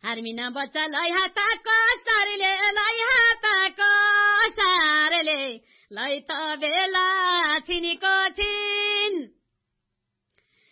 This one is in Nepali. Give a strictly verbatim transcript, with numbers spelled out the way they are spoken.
आर्मिना बच्चा लै हातको सारले लै हातको सारले लै त बेला छिनीको छि